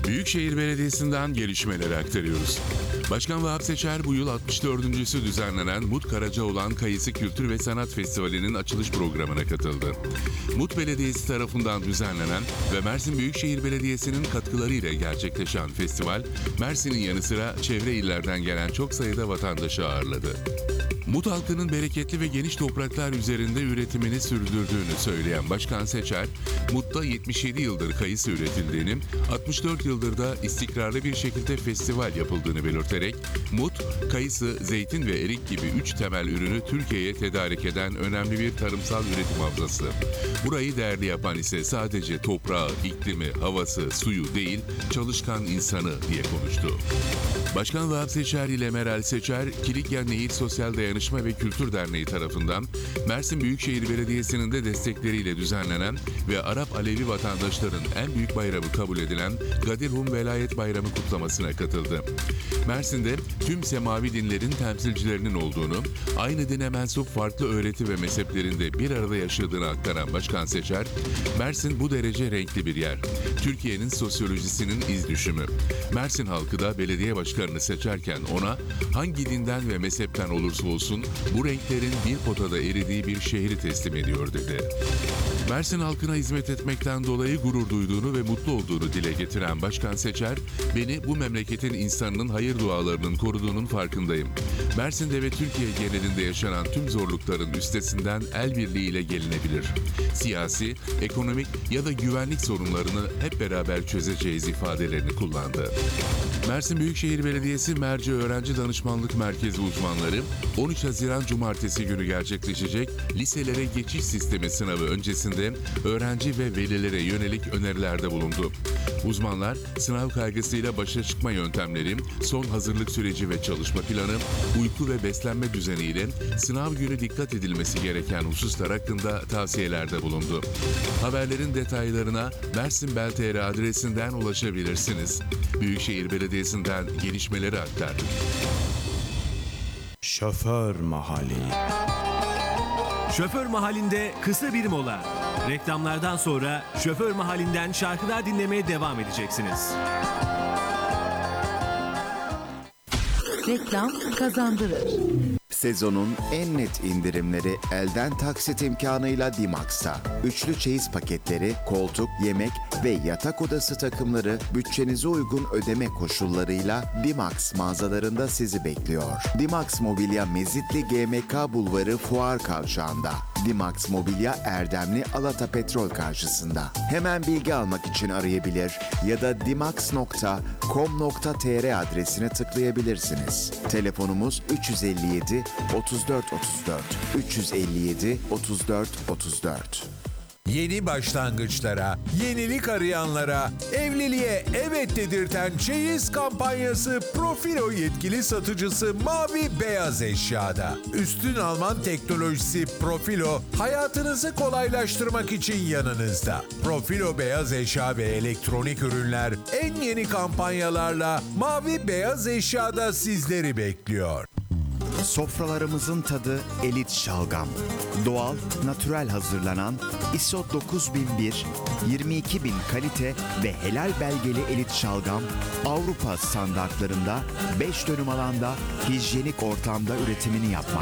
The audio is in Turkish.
Büyükşehir Belediyesi'nden gelişmeleri aktarıyoruz. Başkan Vahap Seçer bu yıl 64.sü düzenlenen Mut Karacaoğlan Kayısı Kültür ve Sanat Festivali'nin açılış programına katıldı. Mut Belediyesi tarafından düzenlenen ve Mersin Büyükşehir Belediyesi'nin katkılarıyla gerçekleşen festival, Mersin'in yanı sıra çevre illerden gelen çok sayıda vatandaşı ağırladı. Mut halkının bereketli ve geniş topraklar üzerinde üretimini sürdürdüğünü söyleyen Başkan Seçer, Mut'ta 77 yıldır kayısı üretildiğini, 64 yıldır da istikrarlı bir şekilde festival yapıldığını belirterek, Mut, kayısı, zeytin ve erik gibi 3 temel ürünü Türkiye'ye tedarik eden önemli bir tarımsal üretim havzası. Burayı değerli yapan ise sadece toprağı, iklimi, havası, suyu değil, çalışkan insanı diye konuştu. Başkan Vahap Seçer ile Meral Seçer, Kilikya Nehir Sosyal Dayanışma ve Kültür Derneği tarafından Mersin Büyükşehir Belediyesi'nin de destekleriyle düzenlenen ve Arap Alevi vatandaşların en büyük bayramı kabul edilen Gadirhum Velayet Bayramı kutlamasına katıldı. Mersin'de tüm semavi dinlerin temsilcilerinin olduğunu, aynı dine mensup farklı öğreti ve mezheplerinde bir arada yaşadığını aktaran Başkan Seçer, Mersin bu derece renkli bir yer. Türkiye'nin sosyolojisinin iz düşümü. Mersin halkı da belediye başkanını seçerken ona hangi dinden ve mezhepten olursa olsun bu renklerin bir potada eridiği bir şehri teslim ediyor dedi. Mersin halkına hizmet etmekten dolayı gurur duyduğunu ve mutlu olduğunu dile getiren Başkan Seçer, beni bu memleketin insanının hayır dualarının koruduğunun farkındayım. Mersin'de ve Türkiye genelinde yaşanan tüm zorlukların üstesinden el birliğiyle gelinebilir. Siyasi, ekonomik ya da güvenlik sorunlarını hep beraber çözeceğiz ifadelerini kullandı. Mersin Büyükşehir Belediyesi Merci Öğrenci Danışmanlık Merkezi uzmanları 13 Haziran Cumartesi günü gerçekleşecek liselere geçiş sistemi sınavı öncesinde öğrenci ve velilere yönelik önerilerde bulundu. Uzmanlar sınav kaygısıyla başa çıkma yöntemleri, son hazırlık süreci ve çalışma planı, uyku ve beslenme düzeniyle sınav günü dikkat edilmesi gereken hususlar hakkında tavsiyelerde bulundu. Haberlerin detaylarına Mersin Bel.tr adresinden ulaşabilirsiniz. Büyükşehir Belediyesi'nden gelişmeleri aktardık. Şoför Mahalli. Şoför Mahalli'nde kısa bir mola. Reklamlardan sonra Şoför Mahalli'nden şarkılar dinlemeye devam edeceksiniz. Reklam kazandırır. Sezonun en net indirimleri elden taksit imkanıyla Dimax'ta. Üçlü çeyiz paketleri, koltuk, yemek ve yatak odası takımları bütçenize uygun ödeme koşullarıyla Dimax mağazalarında sizi bekliyor. Dimax Mobilya Mezitli GMK Bulvarı Fuar Kavşağı'nda. Dimax Mobilya Erdemli Alata Petrol karşısında. Hemen bilgi almak için arayabilir ya da dimax.com.tr adresine tıklayabilirsiniz. Telefonumuz 357 34 34 357 34 34. Yeni başlangıçlara, yenilik arayanlara, evliliğe evet dedirten çeyiz kampanyası Profilo yetkili satıcısı Mavi Beyaz Eşya'da. Üstün Alman teknolojisi Profilo, hayatınızı kolaylaştırmak için yanınızda. Profilo Beyaz Eşya ve elektronik ürünler en yeni kampanyalarla Mavi Beyaz Eşya'da sizleri bekliyor. Sofralarımızın tadı elit şalgam. Doğal, natürel hazırlanan ISO 9001, 22000 kalite ve helal belgeli elit şalgam, Avrupa standartlarında 5 dönüm alanda hijyenik ortamda üretimini yapmaktadır.